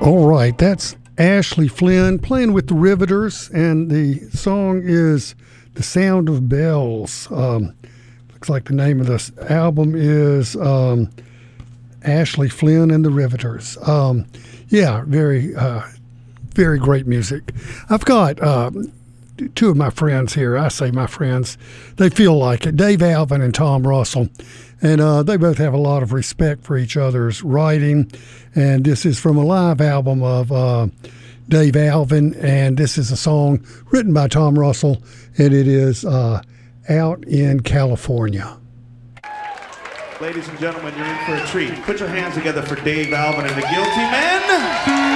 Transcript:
All right, that's Ashley Flynn playing with the Riveters, and the song is The Sound of Bells. Looks like the name of this album is Ashley Flynn and the Riveters. Yeah, very great music. I've got two of my friends here. I say my friends. They feel like it. Dave Alvin and Tom Russell. And they both have a lot of respect for each other's writing. And this is from a live album of Dave Alvin. And this is a song written by Tom Russell. And it is Out in California. Ladies and gentlemen, you're in for a treat. Put your hands together for Dave Alvin and the Guilty Men.